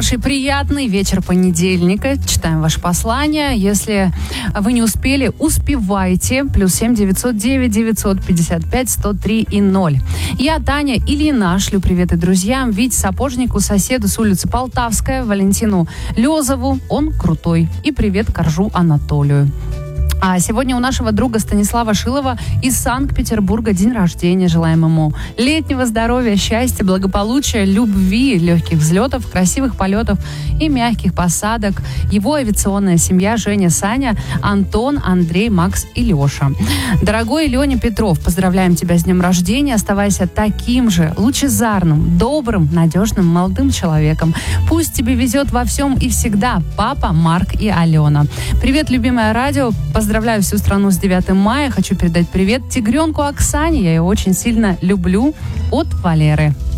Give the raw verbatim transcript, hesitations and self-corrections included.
хороший, приятный вечер понедельника. Читаем ваши послания. Если вы не успели, успевайте. Плюс семь девятьсот девять девятьсот пятьдесят пять сто три и ноль. Я, Таня Ильина, шлю приветы друзьям. Вить Сапожнику, соседу с улицы Полтавская, Валентину Лезову. Он крутой. И привет Коржу Анатолию. А сегодня у нашего друга Станислава Шилова из Санкт-Петербурга день рождения. Желаем ему летнего здоровья, счастья, благополучия, любви, легких взлетов, красивых полетов и мягких посадок. Его авиационная семья Женя, Саня, Антон, Андрей, Макс и Леша. Дорогой Леня Петров, поздравляем тебя с днем рождения. Оставайся таким же лучезарным, добрым, надежным молодым человеком. Пусть тебе везет во всем и всегда. Папа, Марк и Алена. Привет, любимое радио. Поздравляю всю страну с девятым мая. Хочу передать привет тигренку Оксане. Я ее очень сильно люблю. От Валеры.